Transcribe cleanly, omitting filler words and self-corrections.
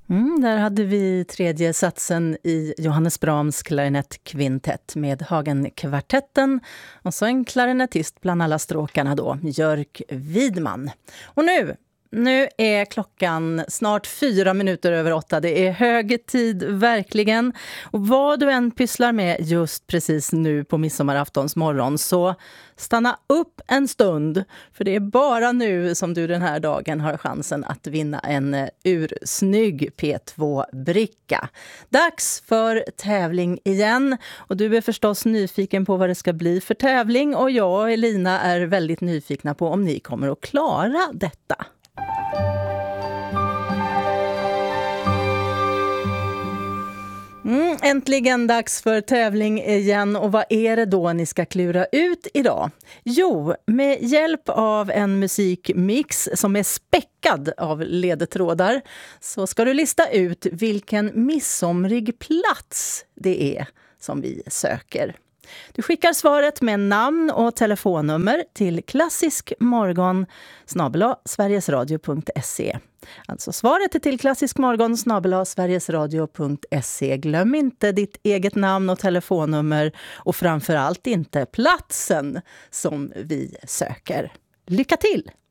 Där hade vi tredje satsen i Johannes Brahms klarinettkvintett med Hagenkvartetten och så en klarinettist bland alla stråkarna då, Jörg Widman. Och nu är klockan snart 8:04. Det är hög tid, verkligen. Och vad du än pysslar med just precis nu på midsommaraftons morgon, så stanna upp en stund. För det är bara nu som du den här dagen har chansen att vinna en ursnygg P2-bricka. Dags för tävling igen. Och du är förstås nyfiken på vad det ska bli för tävling. Och jag och Elina är väldigt nyfikna på om ni kommer att klara detta. Äntligen dags för tävling igen, och vad är det då ni ska klura ut idag? Jo, med hjälp av en musikmix som är späckad av ledtrådar så ska du lista ut vilken midsomrig plats det är som vi söker. Du skickar svaret med namn och telefonnummer till klassiskmorgon@sverigesradio.se. Alltså svaret är till klassiskmorgon@sverigesradio.se. Glöm inte ditt eget namn och telefonnummer, och framförallt inte platsen som vi söker. Lycka till!